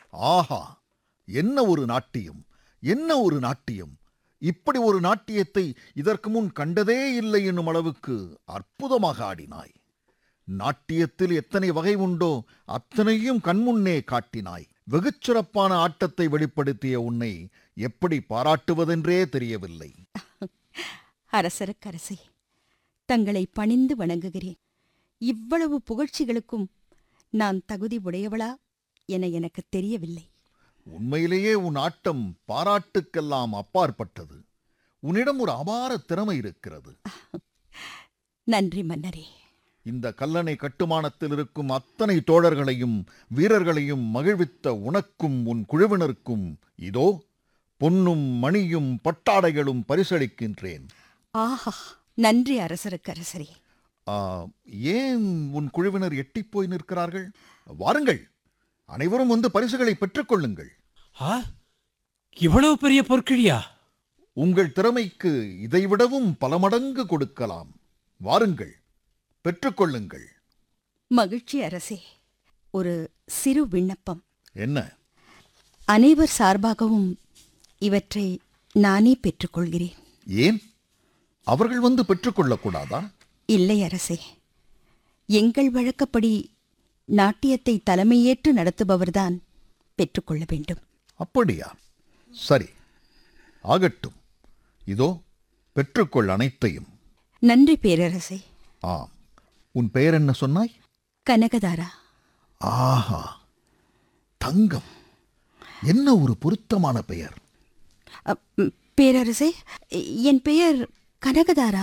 ஆஹா, என்ன ஒரு நாட்டியம்! என்ன ஒரு நாட்டியம்! இப்படி ஒரு நாட்டியத்தை இதற்கு முன் கண்டதே இல்லை என்னும் அளவுக்கு அற்புதமாக ஆடினாய். நாட்டியத்தில் எத்தனை வகை உண்டோ அத்தனையும் கண்முன்னே காட்டினாய். வெகுச் சிறப்பான ஆட்டத்தை வெளிப்படுத்திய உன்னை எப்படி பாராட்டுவதென்றே தெரியவில்லை. அரசருக்கரசே, தங்களை பணிந்து வணங்குகிறேன். இவ்வளவு புகழ்ச்சிகளுக்கும் நான் தகுதி உடையவளா என எனக்கு தெரியவில்லை. உண்மையிலேயே உன் ஆட்டம் பாராட்டுக்கெல்லாம் அப்பாற்பட்டது. உன்னிடம் ஒரு அபார திறமை இருக்கிறது. நன்றி மன்னரே. இந்த கல்லணை கட்டுமானத்தில் இருக்கும் அத்தனை தோழர்களையும் வீரர்களையும் மகிழ்வித்த உனக்கும் உன் குழுவினருக்கும் இதோ பொன்னும் மணியும் பட்டாடைகளும் பரிசளிக்கின்றேன். ஆஹா, நன்றி அரசருக்கரசரே. ஏன் உன் குழுவினர் எட்டிப்போய் நிற்கிறார்கள்? வாருங்கள், அனைவரும் வந்து பரிசுகளை பெற்றுக்கொள்ளுங்கள். இவ்வளவு பெரிய பொற்கிழியா? உங்கள் திறமைக்கு இதைவிடவும் பல மடங்கு கொடுக்கலாம். வாருங்கள், பெற்றுக்கொள்ளுங்கள். மகிழ்ச்சி அரசே. ஒரு சிறு விண்ணப்பம். என்ன? அனைவர் சார்பாகவும் இவற்றை நானே பெற்றுக்கொள்கிறேன். ஏன்? அவர்கள் வந்து பெற்றுக்கொள்ளக்கூடாதா? இல்லை அரசே. எங்கள் வழக்கப்படி நாட்டியத்தை தலைமையேற்று நடத்துபவர்தான் பெற்றுக்கொள்ள வேண்டும். அப்படியா? சரி, ஆகட்டும். இதோ பெற்றுக்கொள் அனைத்தையும். நன்றி பேரரசே. ஆம், உன் பெயர் என்ன சொன்னாய்? கனகதாரா. ஆஹா, தங்கம்! என்ன ஒரு பொருத்தமான பெயர். பேரரசே, என் பெயர் கனகதாரா.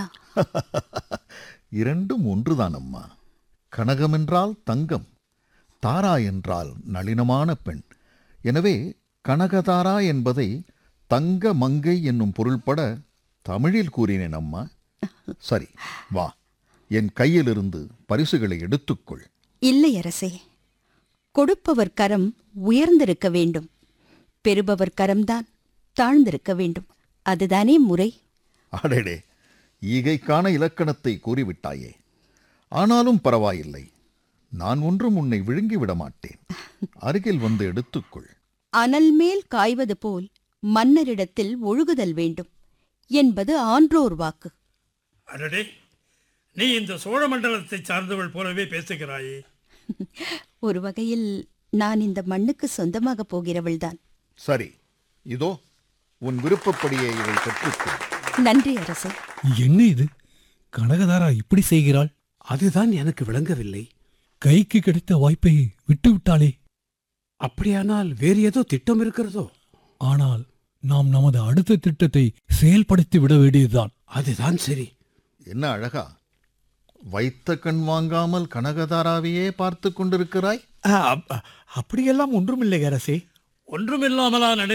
இரண்டும் ஒன்றுதான் அம்மா. கனகம் என்றால் தங்கம், தாரா என்றால் நளினமான பெண். எனவே கனகதாரா என்பதை தங்க மங்கை என்னும் பொருள்பட தமிழில் கூறினேன் அம்மா. சரி, வா, என் கையிலிருந்து பரிசுகளை எடுத்துக்கொள். இல்லை அரசே. கொடுப்பவர் கரம் உயர்ந்திருக்க வேண்டும், பெறுபவர் கரம்தான் தாழ்ந்திருக்க வேண்டும். அதுதானே முறை. அடடே, ஈகைக்கான இலக்கணத்தை கூறிவிட்டாயே. ஆனாலும் பரவாயில்லை, நான் ஒன்றும் உன்னை விழுங்கிவிட மாட்டேன். அருகில் வந்து எடுத்துக்கொள். அனல் மேல் காய்வது போல் மன்னரிடத்தில் ஒழுகுதல் வேண்டும் என்பது ஆன்றோர் வாக்கு. அடடே, நீ இந்த சோழ மண்டலத்தை சார்ந்தவள் போலவே பேசுகிறாயே. ஒரு வகையில் நான் இந்த மண்ணுக்கு சொந்தமாக போகிறவள்தான். சரி, இதோ உன் விருப்பப்படியே இதை பெற்றுக்கொள். நன்றி அரசே. என்ன இது? கனகதாரா இப்படி செய்கிறாள்? அதுதான் எனக்கு விளங்கவில்லை. கைக்கு கிடைத்த வாய்ப்பை விட்டுவிட்டாளே. அப்படியானால் வேறு ஏதோ திட்டம் இருக்கிறதோ? ஆனால் நாம் நமது அடுத்த திட்டத்தை செயல்படுத்தி விட வேண்டியதுதான். அதுதான் சரி. என்ன அழகா, வைத்த கண் வாங்காமல் கனகதாராவையே பார்த்து கொண்டிருக்கிறாய். அப்படியெல்லாம் ஒன்றுமில்லை அரசே. ஒன்றுமில்லாமலா